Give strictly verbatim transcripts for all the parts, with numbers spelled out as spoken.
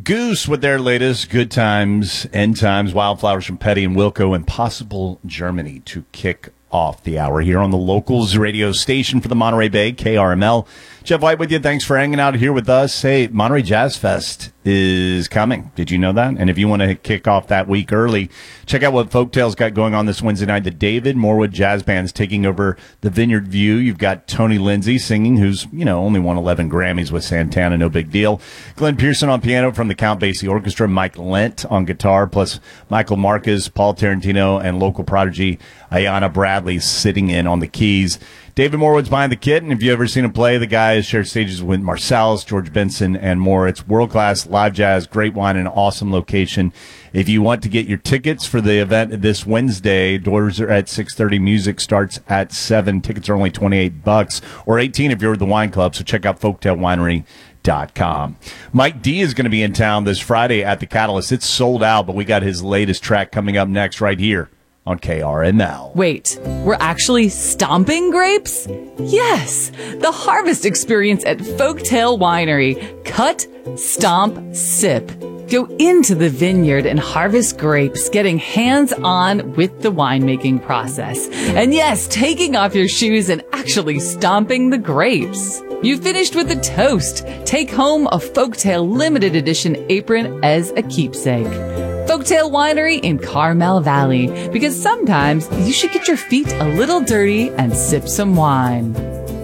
Goose with their latest Good Times, End Times, Wildflowers from Petty and Wilco, Impossible Germany to kick off the hour here on the Locals radio station for the Monterey Bay, K R M L. Jeff White with you. Thanks for hanging out here with us. Hey, Monterey Jazz Fest is coming. Did you know that? And if you want to kick off that week early, check out what Folktale's got going on this Wednesday night. The David Morwood Jazz Band's taking over the Vineyard View. You've got Tony Lindsay singing, who's, you know, only won eleven Grammys with Santana, no big deal. Glenn Pearson on piano from the Count Basie Orchestra. Mike Lent on guitar, plus Michael Marquez, Paul Tarantino, and local prodigy Ayanna Bradley sitting in on the keys. David Morwood's behind the kit, and if you've ever seen him play, the guy has shared stages with Marsalis, George Benson, and more. It's world-class live jazz, great wine, and an awesome location. If you want to get your tickets for the event this Wednesday, doors are at six thirty. Music starts at seven. Tickets are only twenty-eight bucks, or eighteen if you're at the wine club, so check out folktale winery dot com. Mike D is going to be in town this Friday at the Catalyst. It's sold out, but we got his latest track coming up next right here on K R M L. Wait, we're actually stomping grapes? Yes! The harvest experience at Folktale Winery. Cut, stomp, sip. Go into the vineyard and harvest grapes, getting hands-on with the winemaking process. And yes, taking off your shoes and actually stomping the grapes. You finished with a toast. Take home a Folktale limited edition apron as a keepsake. Folktale Winery in Carmel Valley, because sometimes you should get your feet a little dirty and sip some wine.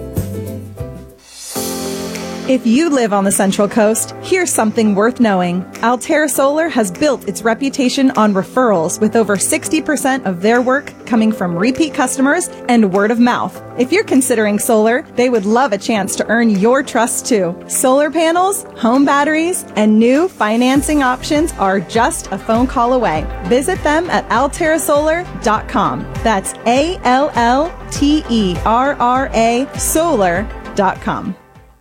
If you live on the Central Coast, here's something worth knowing. Altera Solar has built its reputation on referrals, with over sixty percent of their work coming from repeat customers and word of mouth. If you're considering solar, they would love a chance to earn your trust too. Solar panels, home batteries, and new financing options are just a phone call away. Visit them at altera solar dot com. That's A L L T E R R A solar dot com.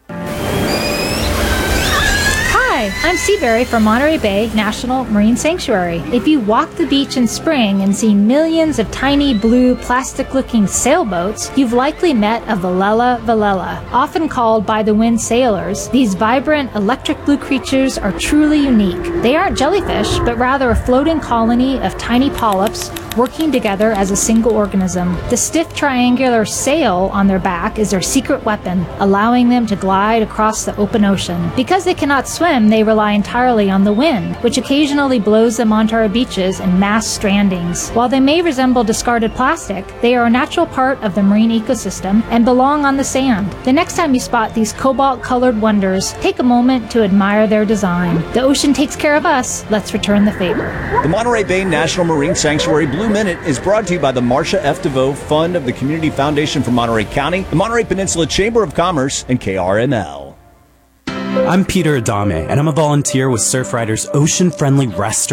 Hi, I'm Seaberry from Monterey Bay National Marine Sanctuary. If you walk the beach in spring and see millions of tiny blue plastic-looking sailboats, you've likely met a Velella velella. Often called by the wind sailors, these vibrant electric blue creatures are truly unique. They aren't jellyfish, but rather a floating colony of tiny polyps working together as a single organism. The stiff triangular sail on their back is their secret weapon, allowing them to glide across the open ocean. Because they cannot swim, they rely entirely on the wind, which occasionally blows them onto our beaches in mass strandings. While they may resemble discarded plastic, they are a natural part of the marine ecosystem and belong on the sand. The next time you spot these cobalt-colored wonders, take a moment to admire their design. The ocean takes care of us. Let's return the favor. The Monterey Bay National Marine Sanctuary Blue Minute is brought to you by the Marcia F. DeVoe Fund of the Community Foundation for Monterey County, the Monterey Peninsula Chamber of Commerce, and K R M L. I'm Peter Adame, and I'm a volunteer with Surfrider's Ocean Friendly Restaurant.